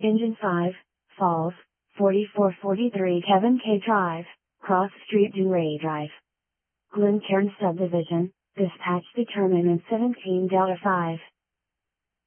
Engine 5, Falls, 4443 Kevin K. Drive, Cross Street Duray Drive. Glencairn Subdivision, dispatch determinant 17 Delta 5.